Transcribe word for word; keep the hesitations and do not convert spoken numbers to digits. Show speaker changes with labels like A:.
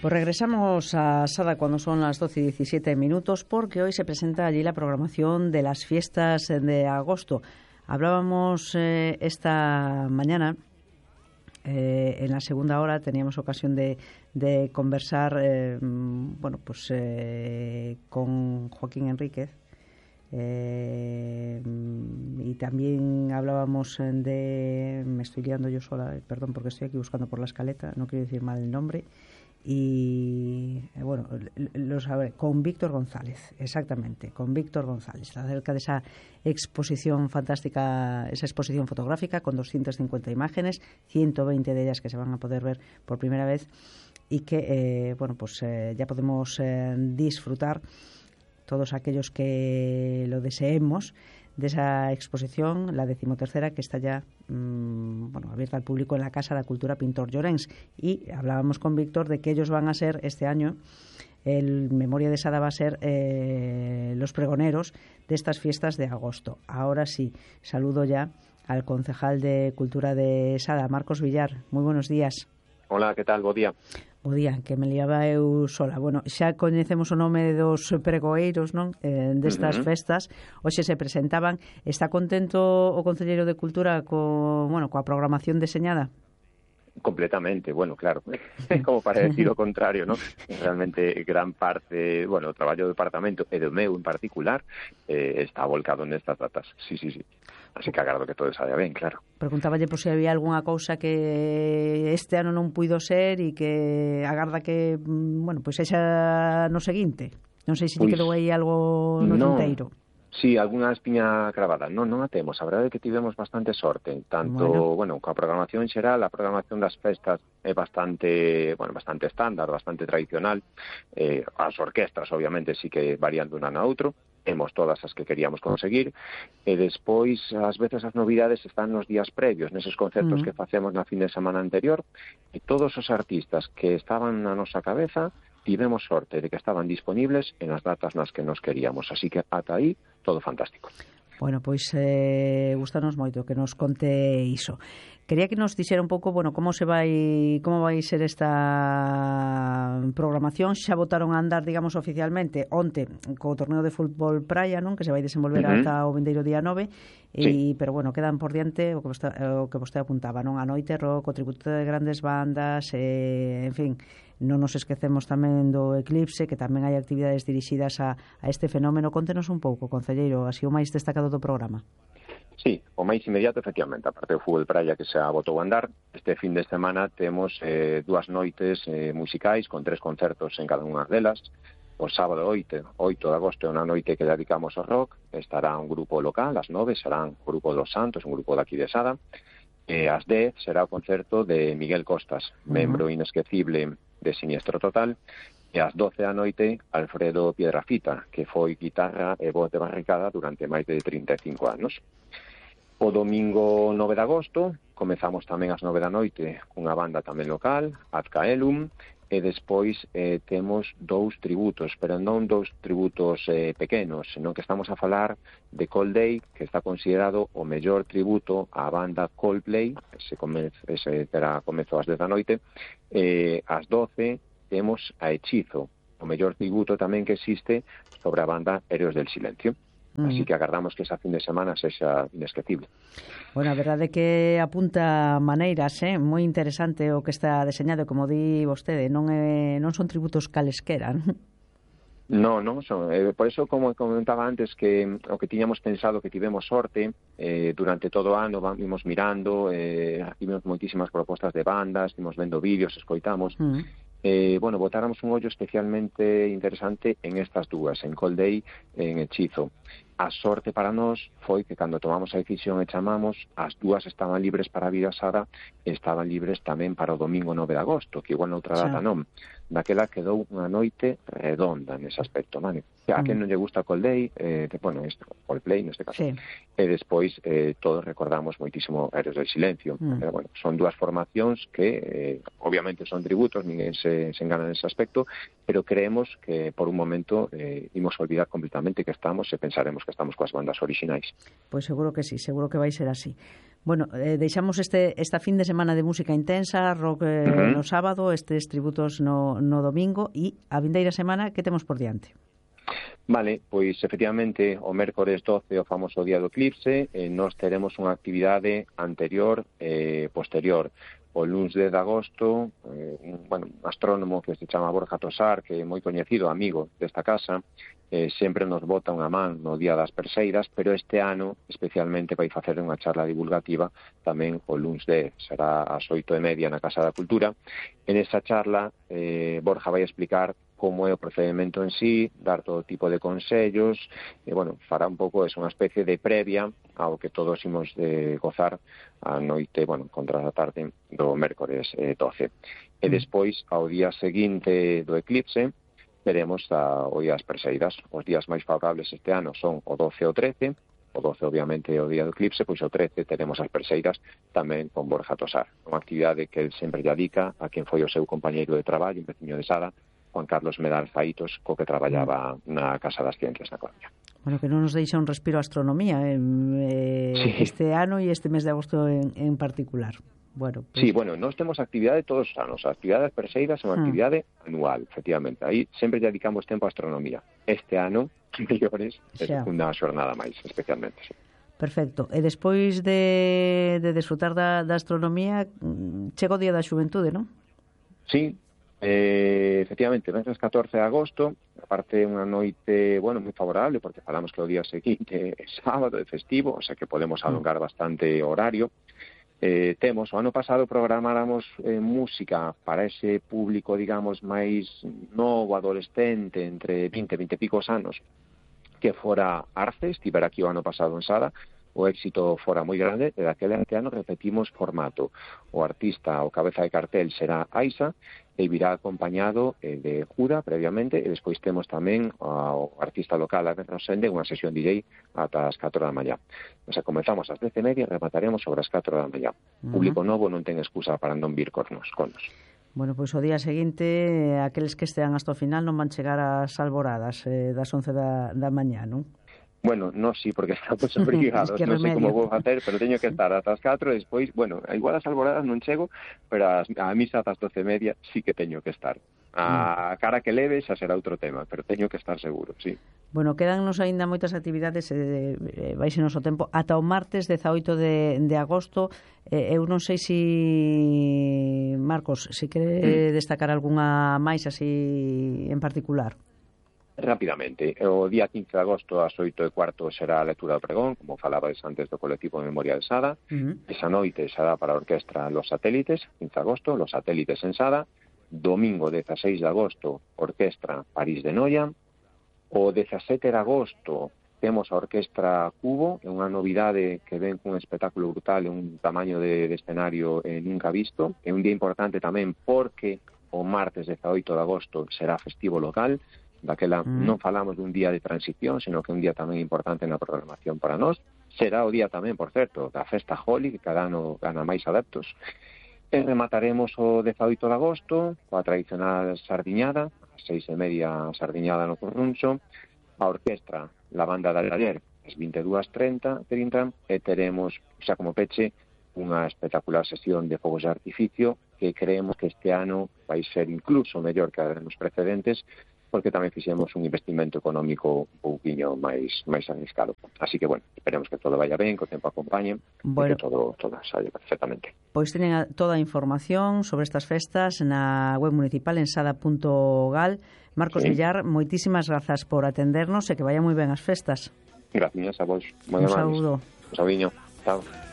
A: Pues regresamos a Sada cuando son las doce y diecisiete minutos, porque hoy se presenta allí la programación de las fiestas de agosto. Hablábamos eh, esta mañana, eh, en la segunda hora teníamos ocasión de, de conversar eh, bueno, pues, eh, con Joaquín Enríquez. Eh, y también hablábamos de... Me estoy liando yo sola, perdón, porque estoy aquí buscando por la escaleta, no quiero decir mal el nombre. Y bueno, lo sabré, con Víctor González, exactamente, con Víctor González, acerca de esa exposición fantástica, esa exposición fotográfica con doscientas cincuenta imágenes, ciento veinte de ellas que se van a poder ver por primera vez y que, eh, bueno, pues eh, ya podemos eh, disfrutar todos aquellos que lo deseemos de esa exposición, la decimotercera, que está ya mmm, bueno, abierta al público en la Casa de la Cultura Pintor Llorens. Y hablábamos con Víctor de que ellos van a ser este año, el Memoria de Sada va a ser eh, los pregoneros de estas fiestas de agosto. Ahora sí, saludo ya al concejal de Cultura de Sada, Marcos Villar. Muy buenos días.
B: Hola, que tal? Bo día.
A: Bo día, que me liaba eu sola. Bueno, xa coñecemos o nome dos pregoeiros, non? Eh, destas uh-huh. festas. Hoxe se presentaban. Está contento o Concelleiro de Cultura co, bueno, coa programación deseñada?
B: Completamente, bueno, claro, como para decir o contrario, ¿no? Realmente gran parte, bueno, o traballo do departamento e do meu en particular eh, está volcado nestas datas, sí, sí, sí. Así que agardo que todo saia ben, claro.
A: Preguntáballe por se había algunha cousa que este ano non puido ser e que agarda que, bueno, pois pues sexa no seguinte. Non sei se pues, quedou aí algo no
B: no.
A: tinteiro.
B: Sí, algunha espiña cravada. Non, non a temos. A verdade é que tivemos bastante sorte. Tanto, bueno, bueno coa programación xeral, a programación das festas é bastante, bueno, bastante estándar, bastante tradicional. Eh, as orquestras, obviamente, sí que varían dun ano a outro. Temos todas as que queríamos conseguir. E despois, ás veces, as novidades están nos días previos, neses concertos uh-huh. que facemos na fin de semana anterior. E todos os artistas que estaban na nosa cabeza tivemos sorte de que estaban disponibles en as datas nas que nos queríamos. Así que ata aí, todo fantástico.
A: Bueno, pois eh, gustanos moito que nos conte iso. Quería que nos dixera un pouco, bueno, como se vai como vai ser esta programación. Xa botaron a andar, digamos, oficialmente onte co torneo de fútbol praia, non? Que se vai desenvolver uh-huh. ata o vindeiro día nove.
B: Sí.
A: E, pero bueno, quedan por diante o que vostede, o que vostede apuntaba, non? A noite rock, o tributo de grandes bandas, eh, en fin, non nos esquecemos tamén do Eclipse, que tamén hai actividades dirixidas a, a este fenómeno. Contenos un pouco, concelleiro, así o máis destacado do programa.
B: Sí, o máis inmediato, efectivamente, aparte do fútbol praia que se botou a andar, este fin de semana temos eh, dúas noites eh, musicais con tres concertos en cada unha delas. O sábado oito, oito de agosto é unha noite que dedicamos ao rock, estará un grupo local, ás nove serán o grupo dos Santos, un grupo daqui de Sada, e ás dez será o concerto de Miguel Costas, uh-huh. membro inesquecible de Siniestro Total, e ás doce da noite Alfredo Piedrafita, que foi guitarra e voz de barricada durante máis de trinta e cinco anos. O domingo nove de agosto comezamos tamén ás nove da noite cunha banda tamén local, Ad Caelum, e despois eh, temos dous tributos, pero non dous tributos eh, pequenos, senón que estamos a falar de Coldplay, que está considerado o mellor tributo á banda Coldplay, ese, comez, ese terá comezo ás dez da noite, eh, ás doce temos a Hechizo, o mellor tributo tamén que existe sobre a banda Héroes del Silencio. Uh-huh. Así que agardamos que esa fin de semana sexa inesquecible.
A: Bueno, a verdade é que apunta maneiras, eh? Moi interesante o que está deseñado, como di vostede, non é, non son tributos calesquera, non?
B: No, non son. Eh, por eso, como comentaba antes, que o que tiñamos pensado que tivemos sorte, eh, durante todo o ano vimos mirando, eh, tivemos moitísimas propostas de bandas, vimos vendo vídeos, escoitamos, uh-huh. eh, bueno, botáramos un ollo especialmente interesante en estas dúas, en Coldplay e en Hechizo. A sorte para nós foi que cando tomamos a decisión e chamamos, as dúas estaban libres para vir a Sada e estaban libres tamén para o domingo nove de agosto, que igual noutra data non. Daquela quedou unha noite redonda nese aspecto, mane? A mm. quen non lle gusta Coldplay, eh, que, bueno, este, Coldplay neste caso. Sí. E despois eh, todos recordamos moitísimo Héroes del Silencio. Mm. Pero, bueno, son dúas formacións que eh, obviamente son tributos, ninguén se, se engana nese aspecto, pero creemos que por un momento eh, imos olvidar completamente que estamos e pensaremos temos que estamos coas bandas orixinais.
A: Pois seguro que sí, seguro que vai ser así. Bueno, eh, deixamos este esta fin de semana de música intensa, rock eh, uh-huh. no sábado, estes tributos no, no domingo, e a vindeira semana que temos por diante?
B: Vale, pois efectivamente o mércores doce, o famoso día do eclipse, eh, nós teremos unha actividade anterior e eh, posterior. O luns dez de agosto, eh, un, bueno, un astrónomo que se chama Borja Tosar, que é moi coñecido, amigo desta casa, eh, sempre nos bota unha man no Día das Perseidas, pero este ano especialmente vai facer unha charla divulgativa tamén o luns dez, será ás oito e media na Casa da Cultura. En esa charla, eh, Borja vai explicar como é o procedimento en sí, dar todo tipo de consellos, e, bueno, fará un pouco, é unha especie de previa ao que todos imos de gozar a noite, bueno, contra a tarde do mércores eh, doce. E despois, ao día seguinte do eclipse, veremos a, o día das Perseidas. Os días máis favorables este ano son o doce e o trece, o doce, obviamente, o día do eclipse, pois o trece teremos as Perseidas tamén con Borja Tosar. Unha actividade que el sempre lle dedica a quen foi o seu compañeiro de traballo, un veciño de Sada, Juan Carlos Medal Faitos, co que traballaba na Casa das Ciencias na Coruña.
A: Bueno, que non nos deixa un respiro a astronomía eh, sí. este ano e este mes de agosto en, en particular. Bueno, pues...
B: Sí, bueno, nós temos actividade todos os anos. A actividade das Perseidas é unha actividade ah. anual, efectivamente. Aí sempre dedicamos tempo a astronomía. Este ano, mellores, é unha xornada máis, especialmente, sí.
A: Perfecto. E despois de, de desfrutar da, da astronomía, chega o Día da Xuventude, non?
B: Sí, Eh, efectivamente, venres catorce de agosto, aparte unha noite, bueno, moi favorable, porque falamos que o día seguinte é sábado, é festivo, o sea que podemos alongar bastante o horario. Eh, temos, o ano pasado programáramos eh, música para ese público, digamos, máis novo, adolescente, entre vinte e vinte e picos anos, que fora Arce, estivera aquí o ano pasado en Sada. O éxito fora moi grande, e daquele ano repetimos formato. O artista, o cabeza de cartel, será Aisa, e virá acompañado eh, de Juda, previamente, e despois temos tamén o artista local, a Rosende, unha sesión D J ata as catro da mañá. O sea, comenzamos ás dez e media e remataremos sobre as catro da mañá. Uh-huh. Público novo non ten excusa para non vir cornos, conos.
A: Bueno, pois o día seguinte, aqueles que estean hasta o final non van chegar ás alboradas eh, das once da, da mañá, non?
B: Bueno, no sí, porque estamos obrigados, es que non sei como vou facer, pero teño que estar ata as catro, e despois, bueno, igual as alboradas non chego, pero a, a misa ata as doce e media sí que teño que estar. A cara que leve xa será outro tema, pero teño que estar seguro, sí.
A: Bueno, quedannos aínda moitas actividades, eh, eh, vaise noso tempo, ata o martes dezaoito de, de agosto. Eh, eu non sei si, Marcos, si quere mm. destacar algunha máis así en particular.
B: Rápidamente, o día quince de agosto ás oito e cuarto será a lectura do pregón, como falabais antes do colectivo de Memoria de Sada. Uh-huh. Esa noite será para a orquestra Los Satélites, quince de agosto, Los Satélites en Sada. Domingo dezaseis de agosto, orquestra París de Noia. O dezasete de agosto temos a orquestra Cubo, é unha novidade que ven cun espectáculo brutal e un tamaño de, de escenario eh, nunca visto. É un día importante tamén porque o martes dezaoito de agosto será festivo local. Daquela mm. non falamos dun día de transición, sino que un día tamén importante na programación para nós. Será o día tamén, por certo, da festa Holi, que cada ano gana máis adeptos. E remataremos o dezaoito de agosto coa tradicional sardiñada, a seis e media sardiñada no Corruncho, a orquestra, la banda de Alayer, as vinte e dúas trinta, e teremos, xa como peche, unha espectacular sesión de fogos de artificio que creemos que este ano vai ser incluso mellor que nos precedentes, porque tamén fixemos un investimento económico un pouquiño máis máis arriscado. Así que, bueno, esperemos que todo vaya ben, que o tempo acompañe, bueno, e que todo, todo saia perfectamente.
A: Pois teñen toda a información sobre estas festas na web municipal en sada punto gal. Marcos sí. Villar, moitísimas grazas por atendernos e que vaya moi ben as festas.
B: Gracias a vos. Moi
A: un saúdo.
B: Un saúdiño. Chao.